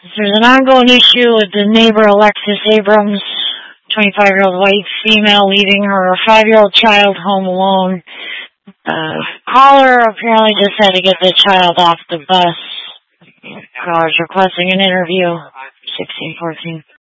There's an ongoing issue with the neighbor Alexis Abrams, 25-year-old white female, leaving her 5-year-old child home alone. Caller apparently just had to get the child off the bus. Caller's requesting an interview. 1614.